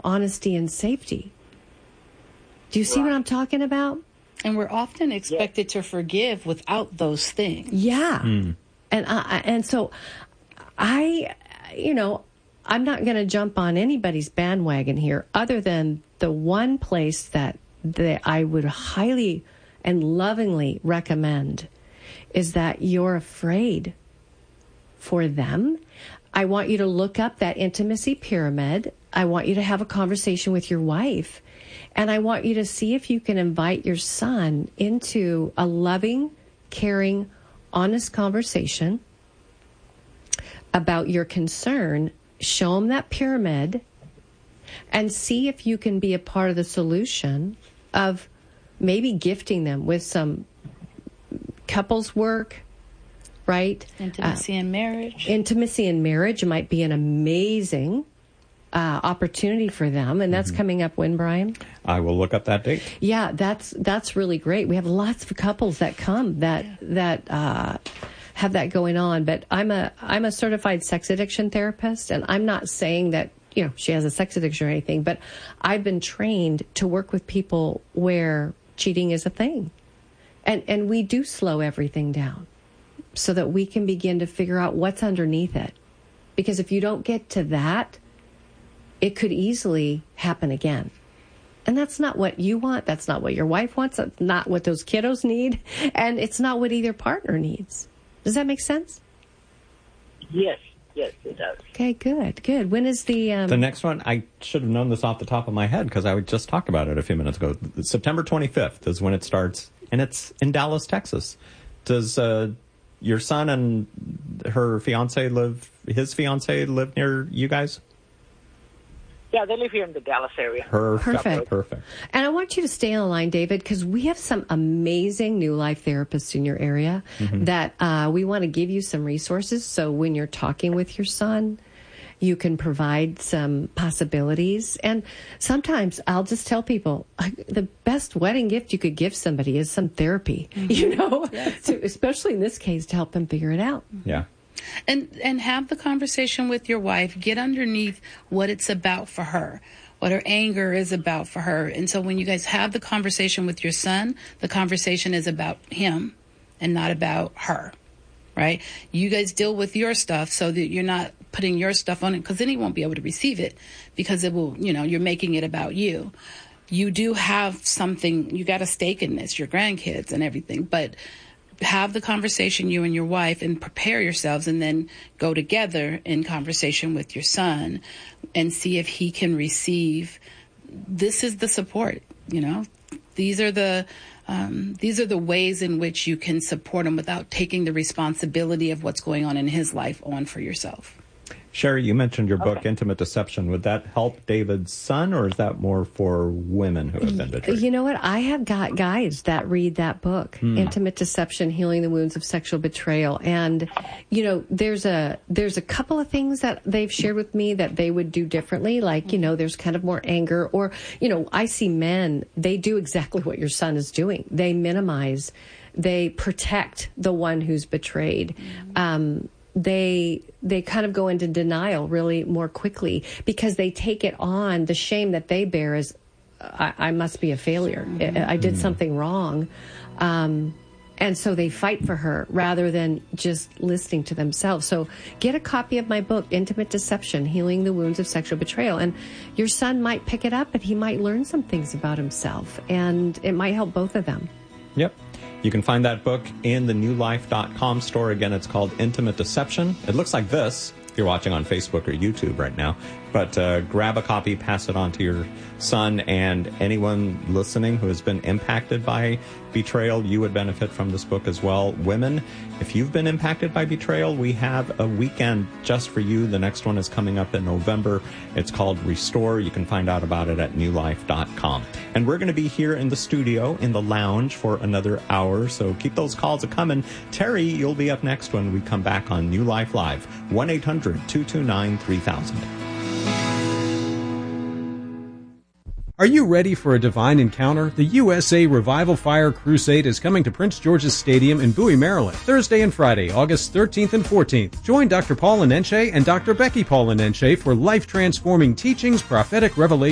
honesty and safety. Do you see what I'm talking about? And we're often expected to forgive without those things. Yeah. And so I'm not going to jump on anybody's bandwagon here other than the one place that I would highly and lovingly recommend is that you're afraid for them. I want you to look up that intimacy pyramid. I want you to have a conversation with your wife. And I want you to see if you can invite your son into a loving, caring, honest conversation about your concern. Show him that pyramid and see if you can be a part of the solution of maybe gifting them with some couples work, right? Intimacy in marriage. Intimacy in marriage might be an amazing opportunity for them, and that's coming up when, Brian? I will look up that date. Yeah, that's really great. We have lots of couples that come that have that going on. But I'm a certified sex addiction therapist, and I'm not saying that she has a sex addiction or anything, but I've been trained to work with people where cheating is a thing, and we do slow everything down so that we can begin to figure out what's underneath it. Because if you don't get to that, it could easily happen again. And that's not what you want. That's not what your wife wants. That's not what those kiddos need. And it's not what either partner needs. Does that make sense? Yes, it does. Okay, good. When is the... The next one, I should have known this off the top of my head because I would just talk about it a few minutes ago. September 25th is when it starts, and it's in Dallas, Texas. Does your son and his fiance live near you guys? Yeah, they live here in the Dallas area. Perfect. And I want you to stay on the line, David, because we have some amazing New Life therapists in your area that we want to give you some resources. So when you're talking with your son, you can provide some possibilities. And sometimes I'll just tell people the best wedding gift you could give somebody is some therapy, especially in this case, to help them figure it out. Yeah. And have the conversation with your wife. Get underneath what it's about for her, what her anger is about for her. And so when you guys have the conversation with your son, the conversation is about him and not about her, right? You guys deal with your stuff so that you're not putting your stuff on it, because then he won't be able to receive it because it will, you're making it about you. You do have something, you got a stake in this, your grandkids and everything, but have the conversation, you and your wife, and prepare yourselves, and then go together in conversation with your son and see if he can receive. This is the support, These are the ways in which you can support him without taking the responsibility of what's going on in his life on for yourself. Sherry, you mentioned your book, Intimate Deception. Would that help David's son, or is that more for women who have been betrayed? You know what? I have got guys that read that book, Intimate Deception, Healing the Wounds of Sexual Betrayal. And, there's a couple of things that they've shared with me that they would do differently. Like, there's kind of more anger, or, I see men, they do exactly what your son is doing. They minimize, they protect the one who's betrayed. They kind of go into denial really more quickly because they take it on. The shame that they bear is, I must be a failure. I did something wrong. And so they fight for her rather than just listening to themselves. So get a copy of my book, Intimate Deception, Healing the Wounds of Sexual Betrayal. And your son might pick it up and he might learn some things about himself. And it might help both of them. Yep. You can find that book in the newlife.com store. Again, it's called Intimate Deception. It looks like this if you're watching on Facebook or YouTube right now. But grab a copy, pass it on to your son, and anyone listening who has been impacted by betrayal, you would benefit from this book as well. Women, if you've been impacted by betrayal, we have a weekend just for you. The next one is coming up in November. It's called Restore. You can find out about it at newlife.com. And we're going to be here in the studio, in the lounge, for another hour, so keep those calls a-coming. Terry, you'll be up next when we come back on New Life Live, 1-800-229-3000. Are you ready for a divine encounter? The USA Revival Fire Crusade is coming to Prince George's Stadium in Bowie, Maryland, Thursday and Friday, August 13th and 14th. Join Dr. Paul Anenche and Dr. Becky Paul Anenche for life-transforming teachings, prophetic revelation,